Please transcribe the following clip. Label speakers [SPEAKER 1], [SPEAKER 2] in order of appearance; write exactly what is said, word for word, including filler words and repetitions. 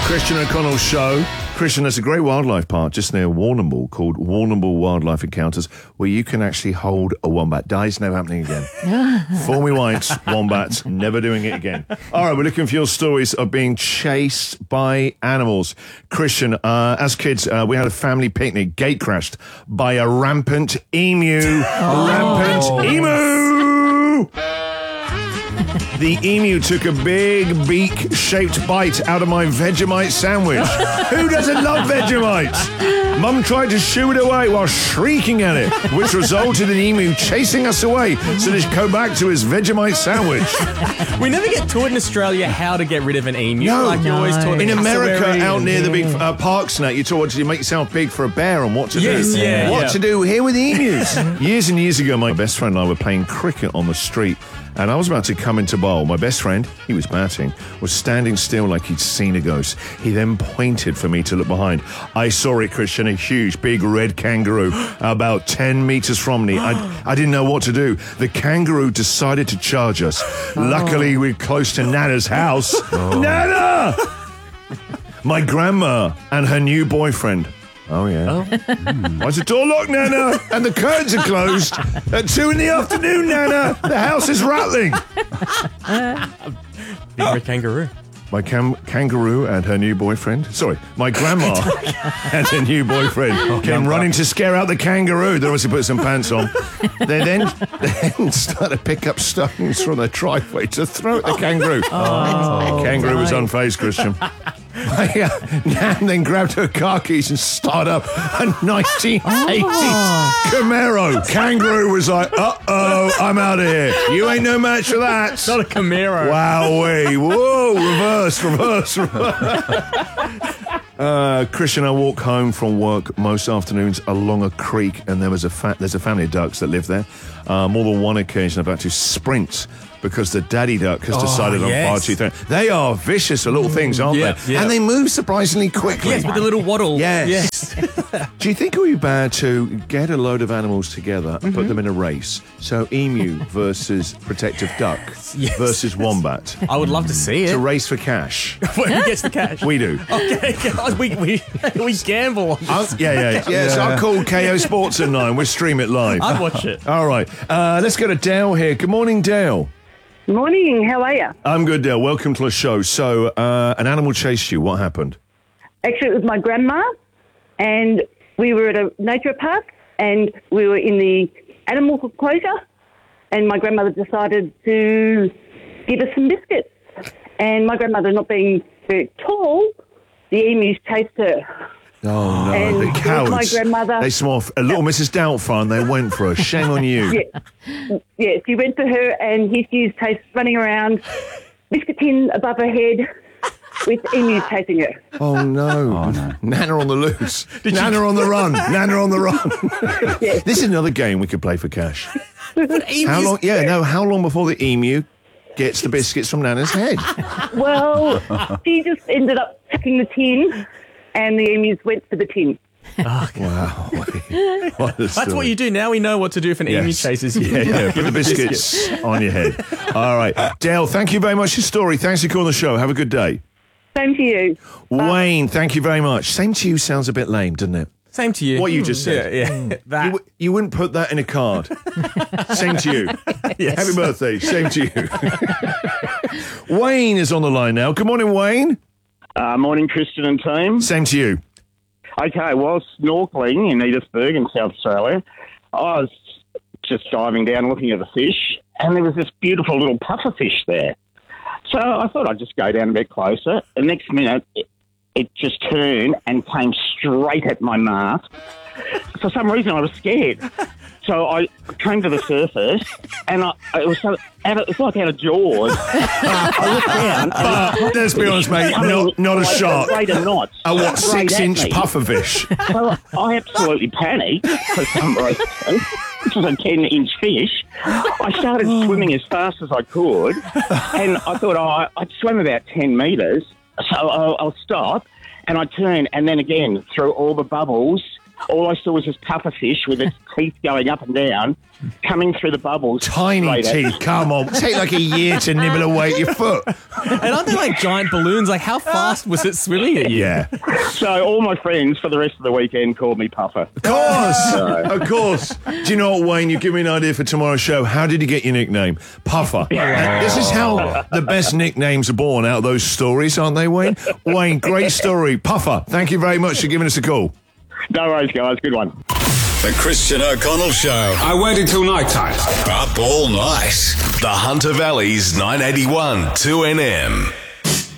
[SPEAKER 1] Christian O'Connell Show. Christian, there's a great wildlife park just near Warrnambool called Warrnambool Wildlife Encounters where you can actually hold a wombat. Dies never happening again. Four me whites, wombats, never doing it again. All right, we're looking for your stories of being chased by animals. Christian, uh, as kids, uh, we had a family picnic, gate crashed by a rampant emu. Oh. Rampant emu! The emu took a big beak-shaped bite out of my Vegemite sandwich. Who doesn't love Vegemite? Mum tried to shoo it away while shrieking at it, which resulted in the emu chasing us away so that he'd go back to his Vegemite sandwich.
[SPEAKER 2] We never get taught in Australia how to get rid of an emu.
[SPEAKER 1] No,
[SPEAKER 2] like you're always taught
[SPEAKER 1] in America, out near
[SPEAKER 2] yeah.
[SPEAKER 1] the big uh, parks and that, you're taught to make yourself big for a bear and what to
[SPEAKER 2] yes,
[SPEAKER 1] do.
[SPEAKER 2] Yeah,
[SPEAKER 1] what
[SPEAKER 2] yeah.
[SPEAKER 1] to do here with the emus. Years and years ago, my best friend and I were playing cricket on the street. And I was about to come into bowl. My best friend, he was batting, was standing still like he'd seen a ghost. He then pointed for me to look behind. I saw it, Christian, a huge, big red kangaroo about ten metres from me. I, I didn't know what to do. The kangaroo decided to charge us. Oh. Luckily, we're close to Nana's house. Oh. Nana! My grandma and her new boyfriend. Oh, yeah. Oh. Mm. Why's the door locked, Nana? And the curtains are closed. At two in the afternoon, Nana. The house is rattling.
[SPEAKER 2] Big red kangaroo.
[SPEAKER 1] My cam- kangaroo and her new boyfriend. Sorry, my grandma and her new boyfriend oh, came running to scare out the kangaroo. They obviously put some pants on. They then, they then started to pick up stones from the driveway to throw at the kangaroo.
[SPEAKER 2] Oh,
[SPEAKER 1] the kangaroo
[SPEAKER 2] right.
[SPEAKER 1] was unfazed, Christian. My uh, Nan then grabbed her car keys and started up a nineteen eighties oh. Camaro. Kangaroo was like, uh-oh, I'm out of here. You ain't no match for that.
[SPEAKER 2] It's not a Camaro.
[SPEAKER 1] Wowee. Whoa, reverse, reverse, reverse. Uh, Christian, I walk home from work most afternoons along a creek, and there was a fa- there's a family of ducks that live there. Uh, more than one occasion I've had to sprint because the daddy duck has decided
[SPEAKER 2] oh,
[SPEAKER 1] on
[SPEAKER 2] yes.
[SPEAKER 1] far too thin. They are vicious little things, aren't
[SPEAKER 2] yeah,
[SPEAKER 1] they?
[SPEAKER 2] Yeah.
[SPEAKER 1] And they move surprisingly quickly.
[SPEAKER 2] Yes, with the little waddle.
[SPEAKER 1] Yes.
[SPEAKER 2] yes.
[SPEAKER 1] Do you think it would be bad to get a load of animals together and mm-hmm. put them in a race? So emu versus protective duck
[SPEAKER 2] yes.
[SPEAKER 1] versus wombat.
[SPEAKER 2] I would love to see it.
[SPEAKER 1] To race for cash.
[SPEAKER 2] Who gets the cash?
[SPEAKER 1] We do.
[SPEAKER 2] Okay, we we, we gamble.
[SPEAKER 1] I'll, yeah, yeah, yeah. yeah. So I'll call K O Sports at nine. We'll stream it live.
[SPEAKER 2] I'd watch it.
[SPEAKER 1] All right. Uh, let's go to Dale here. Good morning, Dale.
[SPEAKER 3] Morning, how are you?
[SPEAKER 1] I'm good, Dale. Welcome to the show. So, uh, an animal chased you. What happened?
[SPEAKER 3] Actually, it was my grandma, and we were at a nature park, and we were in the animal enclosure, and my grandmother decided to give us some biscuits. And my grandmother, not being very tall, the emus chased her.
[SPEAKER 1] Oh, no,
[SPEAKER 3] and
[SPEAKER 1] the cowards.
[SPEAKER 3] My grandmother.
[SPEAKER 1] They smell a little Missus Doubtfire and they went for her. Shame on you.
[SPEAKER 3] Yeah, yeah, she went for her and his used chase running around, biscuit tin above her head, with emus chasing her.
[SPEAKER 1] Oh, no. Oh, no. Nana on the loose. Did Nana you... on the run. Nana on the run. Yes. This is another game we could play for cash. How long? Yeah, no, how long before the emu gets the biscuits from Nana's head?
[SPEAKER 3] Well, she just ended up packing the tin, and the emus went for the tin.
[SPEAKER 2] Oh,
[SPEAKER 1] wow. What
[SPEAKER 2] That's what you do. Now we know what to do if an yes. emu chases you.
[SPEAKER 1] Yeah, yeah. Put the biscuits on your head. All right. Dale, thank you very much for your story. Thanks for calling the show. Have a good day.
[SPEAKER 3] Same to you.
[SPEAKER 1] Wayne, thank you very much. Same to you sounds a bit lame, doesn't it?
[SPEAKER 2] Same to you.
[SPEAKER 1] What you just said.
[SPEAKER 2] Yeah, yeah. That.
[SPEAKER 1] You, you wouldn't put that in a card. Same to you.
[SPEAKER 2] Yes.
[SPEAKER 1] Happy birthday. Same to you. Wayne is on the line now. Good morning, Wayne.
[SPEAKER 4] Uh, morning, Christian and team.
[SPEAKER 1] Same to you.
[SPEAKER 4] Okay, while snorkelling in Edithburgh in South Australia, I was just diving down looking at the fish, and there was this beautiful little pufferfish there. So I thought I'd just go down a bit closer. The next minute, it, it just turned and came straight at my mask. For some reason, I was scared. So I came to the surface, and I, it was so out of, it's like out of Jaws. I looked down.
[SPEAKER 1] Uh, let's be honest, mate. Not, not a shark. A what, six-inch pufferfish?
[SPEAKER 4] So I absolutely panicked for some reason. This was a ten-inch fish. I started swimming as fast as I could, and I thought, oh, I'd swim about ten metres, so I'll, I'll stop, and I turn, and then again, through all the bubbles, all I saw was this pufferfish with its teeth going up and down, coming through the bubbles.
[SPEAKER 1] Tiny
[SPEAKER 4] straight at
[SPEAKER 1] teeth,
[SPEAKER 4] me.
[SPEAKER 1] come on. Take like a year to nibble away at your foot.
[SPEAKER 2] And aren't they like giant balloons? Like, how fast was it swimming at you?
[SPEAKER 1] Yeah.
[SPEAKER 4] So all my friends for the rest of the weekend called me Puffer.
[SPEAKER 1] Of course. Of course. Do you know what, Wayne? You give me an idea for tomorrow's show. How did you get your nickname? Puffer. And this is how the best nicknames are born out of those stories, aren't they, Wayne? Wayne, great story. Puffer, thank you very much for giving us a call.
[SPEAKER 4] No worries, guys. Good one.
[SPEAKER 5] The Christian O'Connell Show.
[SPEAKER 6] I waited till night time.
[SPEAKER 5] Up all night.
[SPEAKER 7] The Hunter Valley's nine eighty-one two N M.